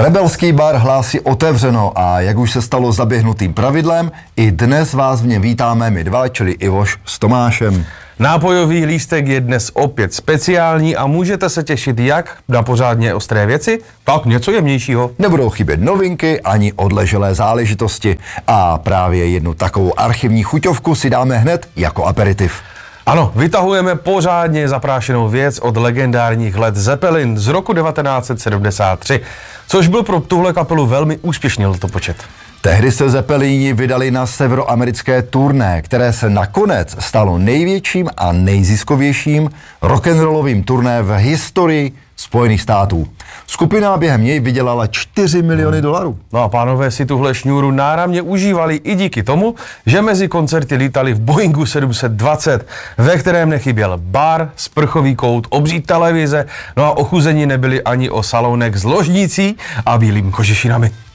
Rebelský bar hlásí otevřeno a jak už se stalo zaběhnutým pravidlem, i dnes vás v něm vítáme my dva, čili Ivoš s Tomášem. Nápojový lístek je dnes opět speciální a můžete se těšit jak na pořádně ostré věci, tak něco jemnějšího. Nebudou chybět novinky ani odleželé záležitosti a právě jednu takovou archivní chuťovku si dáme hned jako aperitiv. Ano, vytahujeme pořádně zaprášenou věc od legendárních Led Zeppelin z roku 1973, což byl pro tuhle kapelu velmi úspěšný letopočet. Tehdy se Zeppelini vydali na severoamerické turné, které se nakonec stalo největším a nejziskovějším rock'n'rollovým turné v historii Spojených států. Skupina během něj vydělala $4 miliony. No a pánové si tuhle šňůru náramně užívali i díky tomu, že mezi koncerty lítali v Boeingu 720, ve kterém nechyběl bar, sprchový kout, obří televize, no a ochuzení nebyli ani o salonek s ložnicí a bílými kožešinami.